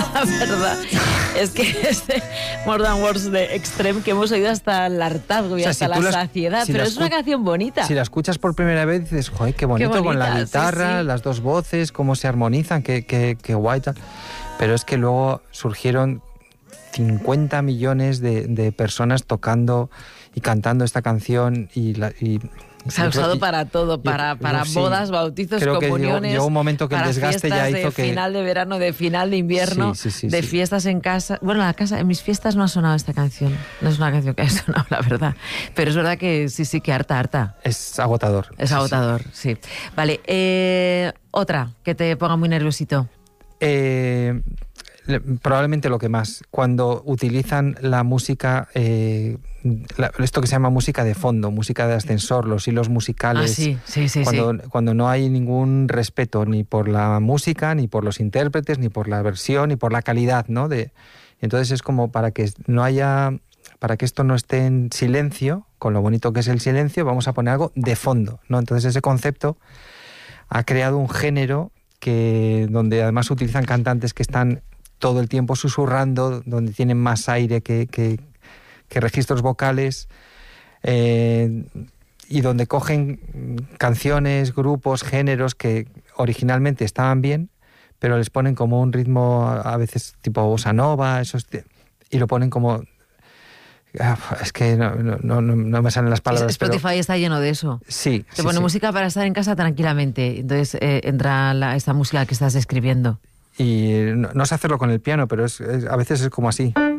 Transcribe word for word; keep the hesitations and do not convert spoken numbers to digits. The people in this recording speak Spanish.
La verdad es que este More Than Words de Extreme que hemos oído hasta el hartazgo y o sea, hasta si la saciedad, si pero es una canción bonita. Si la escuchas por primera vez dices, joder, qué bonito, qué bonita, con la guitarra, sí, sí. las dos voces, cómo se armonizan, qué, qué, qué guay tal. Pero es que luego surgieron cincuenta millones de, de personas tocando y cantando esta canción y... La, y se ha usado y, para todo, para, yo, para yo, bodas, sí, bautizos, creo comuniones. Que llegó, llegó un momento que el desgaste ya hizo de que... final de verano, de final de invierno, sí, sí, sí, de sí. fiestas en casa. Bueno, en la casa, en mis fiestas no ha sonado esta canción. No es una canción que ha sonado, la verdad. Pero es verdad que sí, sí, que harta, harta. Es agotador. Es sí, agotador, sí. sí. Vale, eh, otra que te ponga muy nerviosito. Eh... Probablemente lo que más, cuando utilizan la música, eh, la, esto que se llama música de fondo, música de ascensor, los hilos musicales, ah, sí, sí, sí, cuando, sí. cuando no hay ningún respeto ni por la música, ni por los intérpretes, ni por la versión, ni por la calidad, ¿no? De, entonces es como para que no haya, para que esto no esté en silencio, con lo bonito que es el silencio, vamos a poner algo de fondo, ¿no? Entonces ese concepto ha creado un género que donde además utilizan cantantes que están todo el tiempo susurrando, donde tienen más aire que, que, que registros vocales, eh, y donde cogen canciones, grupos, géneros que originalmente estaban bien, pero les ponen como un ritmo a veces tipo bossa nova, esos, y lo ponen como... Es que no, no, no, no me salen las palabras. Spotify pero... está lleno de eso. Sí. Te sí, pone sí. música para estar en casa tranquilamente, entonces eh, entra la, esta música que estás escribiendo. Y no, no sé hacerlo con el piano, pero es, es, a veces es como así.